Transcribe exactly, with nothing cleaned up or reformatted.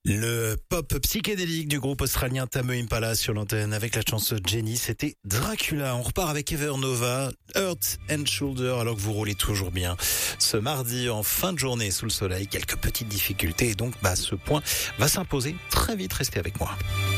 Le pop psychédélique du groupe australien Tame Impala sur l'antenne avec la chanson Jenny, c'était Dracula. On repart avec Evernova, Earth and Shoulder, alors que vous roulez toujours bien. Ce mardi, en fin de journée, sous le soleil, quelques petites difficultés et donc bah, ce point va s'imposer très vite. Restez avec moi.